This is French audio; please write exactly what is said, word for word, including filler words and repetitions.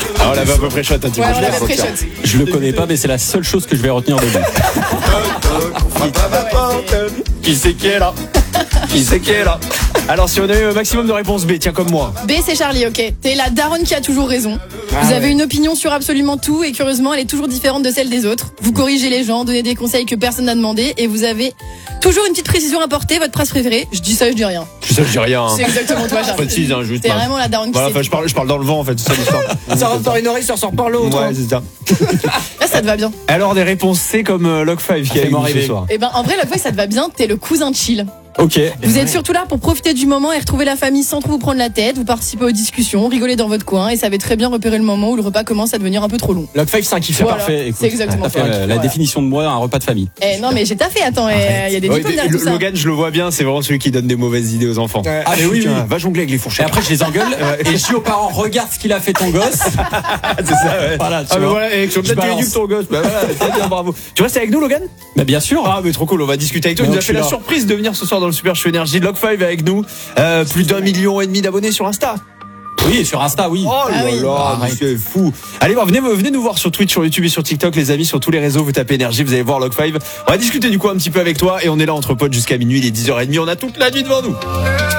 Ah, on l'avait à peu près shot, un petit Ouais, peu. on l'avait pré-shot. Je le connais pas, mais c'est la seule chose que je vais retenir de lui. Qui c'est qui est là? Qui c'est qui est là? Alors, si on a eu un maximum de réponses B, tiens, comme moi. B, c'est Charlie, ok. T'es la daronne qui a toujours raison. Vous avez une opinion sur absolument tout et curieusement, elle est toujours différente de celle des autres. Vous corrigez les gens, donnez des conseils que personne n'a demandé et vous avez toujours une petite précision à porter. Votre phrase préférée, je dis ça, je dis rien. Je sais, je dis rien. C'est exactement toi, Charlie. Précise, hein, juste. T'es vraiment la daronne qui Voilà, sait enfin, tout. je parle, je parle dans le vent, en fait, c'est ça l'histoire. Ça rentre par une oreille, ça ressort par l'autre. Ouais, hein. c'est ça. Là, ça te va bien. Alors, des réponses C comme euh, Log cinq qui a Fais-moi eu ce rêver. soir. Eh ben, en vrai, la fois, ça te va bien. T'es le cousin chill. Ok. Vous êtes surtout là pour profiter du moment et retrouver la famille sans trop vous prendre la tête. Vous participez aux discussions, rigolez dans votre coin et savez très bien repérer le moment où le repas commence à devenir un peu trop long. Log cinq, c'est un kiff. C'est Voilà. parfait. Écoute, C'est exactement t'as fait ça. la, la Voilà. définition de moi, un repas de famille. Eh non, mais j'ai taffé, attends, il y a des Ouais, diplômes mais derrière le- tout ça. Logan, je le vois bien, c'est vraiment celui qui donne des mauvaises idées aux enfants. Ouais. Ah, mais oui, putain, oui. va jongler avec les Et fourchettes. après, je les engueule et je dis aux parents, regarde ce qu'il a fait ton gosse. c'est ça, ouais. Voilà, tu Ah, mais vois. voilà, et tu Je peut-être balance. nul ton gosse. Bah voilà, très bien, bravo. Tu restes avec nous, Logan? Bah, bien sûr. Ah, mais trop cool, on va discuter avec toi. Il Non, nous a je fait suis la là. surprise de venir ce soir dans le Super Show Énergie. Log cinq avec nous. Euh, plus d'un million et demi d'abonnés sur Insta. Oui, sur Insta, oui. Oh là Ah oui. là, Arrête. c'est fou. Allez voir, venez, venez nous voir sur Twitch, sur YouTube et sur TikTok, les amis, sur tous les réseaux. Vous tapez Énergie, vous allez voir Log cinq. On va discuter du coup un petit peu avec toi et on est là entre potes jusqu'à minuit, il est dix heures trente. On a toute la nuit devant nous.